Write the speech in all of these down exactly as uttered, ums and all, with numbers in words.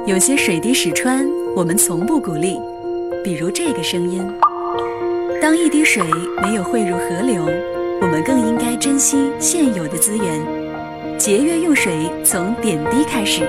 有些水滴石穿，我们从不鼓励，比如这个声音。当一滴水没有汇入河流，我们更应该珍惜现有的资源，节约用水从点滴开始。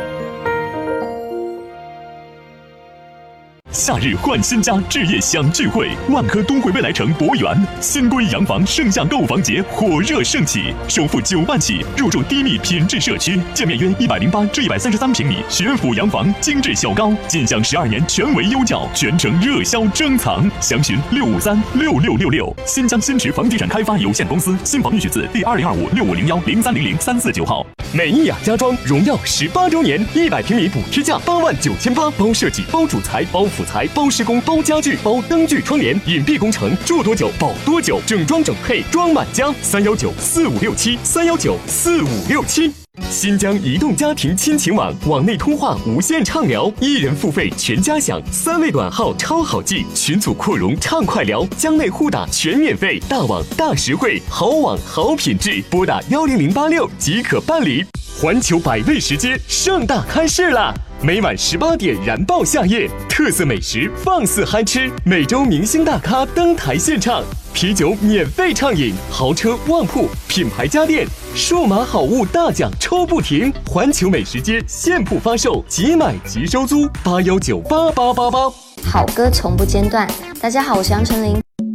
夏日换新家，置业享聚会，万科都会未来城博园新规洋房盛夏购房节火热盛起，首付九万起，入住低密品质社区，建面约一百零八至一百三十三平米学府洋房，精致小高，尽享十二年全维优教，全程热销珍藏。详询六五三六六六六。新疆新池房地产开发有限公司，新房预取自第二零二五六五零幺零三零零三四九号。 美意雅家装荣耀十八周年，一百平米补贴价八万九千八，包设计、包主材、包辅材、包施工、包家具、包灯具窗帘，隐蔽工程，住多久保多久，整装整配装满家。三幺九四五六七，三幺九四五六七。新疆移动家庭亲情网，网内通话无限畅聊，一人付费全家享，三位短号超好记，群组扩容畅快聊，疆内互打全免费，大网大实惠，好网好品质，拨打幺零零八六即可办理。环球百味食街盛大开市啦！每晚十八点燃爆夏夜，特色美食放肆嗨吃，每周明星大咖登台献唱，啤酒免费畅饮，豪车旺铺，品牌家电，数码好物大奖抽不停。环球美食街现铺发售，即买即收租，八幺九八八八八。 好歌从不间断。大家好，我是杨丞琳。